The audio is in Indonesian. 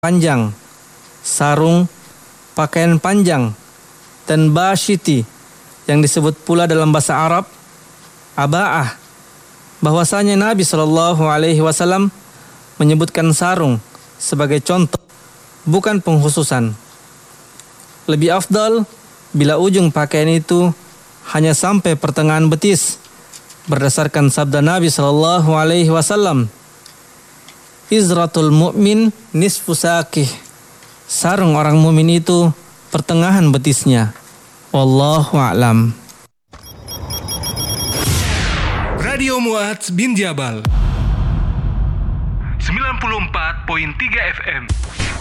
panjang, sarung, pakaian panjang, dan basyiti yang disebut pula dalam bahasa Arab aba'ah. Bahwasanya Nabi SAW menyebutkan sarung sebagai contoh, bukan pengkhususan. Lebih afdal bila ujung pakaian itu hanya sampai pertengahan betis, berdasarkan sabda Nabi SAW, izratul mu'min nisfu saqih. Sarung orang mukmin itu pertengahan betisnya. Wallahu a'lam. Radio Mu'adz bin Jabal 94.3 FM.